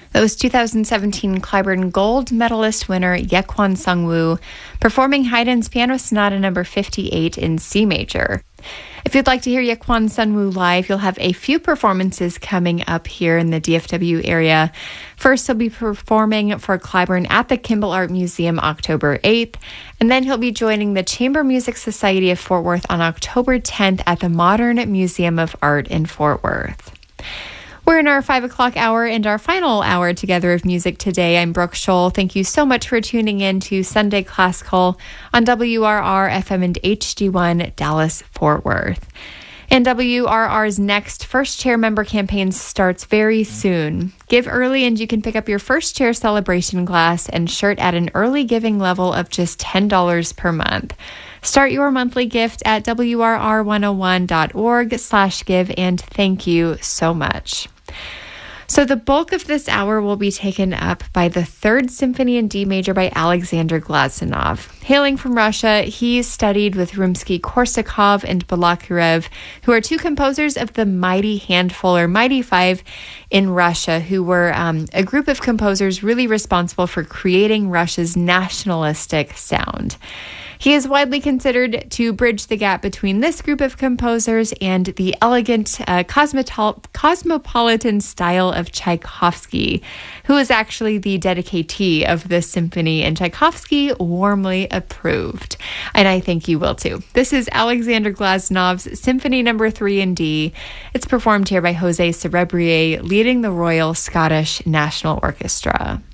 That was 2017 Clyburn Gold Medalist winner Yekwon Sungwoo performing Haydn's Piano Sonata number 58 in C major. If you'd like to hear Yekwon Sungwoo live, you'll have a few performances coming up here in the DFW area. First, he'll be performing for Clyburn at the Kimball Art Museum October 8th, and then he'll be joining the Chamber Music Society of Fort Worth on October 10th at the Modern Museum of Art in Fort Worth. We're in our 5 o'clock hour and our final hour together of music today. I'm Brooke Scholl. Thank you so much for tuning in to Sunday Classical on WRR FM and HD1 Dallas Fort Worth. And WRR's next First Chair member campaign starts very soon. Give early and you can pick up your First Chair celebration glass and shirt at an early giving level of just $10 per month. Start your monthly gift at WRR101.org/give, and thank you so much. So the bulk of this hour will be taken up by the Third Symphony in D major by Alexander Glazunov. Hailing from Russia, he studied with Rimsky-Korsakov and Balakirev, who are two composers of the Mighty Handful, or Mighty Five, in Russia, who were a group of composers really responsible for creating Russia's nationalistic sound. He is widely considered to bridge the gap between this group of composers and the elegant cosmopolitan style of Tchaikovsky, who is actually the dedicatee of this symphony, and Tchaikovsky warmly approved. And I think you will too. This is Alexander Glazunov's Symphony No. 3 in D. It's performed here by Jose Cerebrier, leading the Royal Scottish National Orchestra.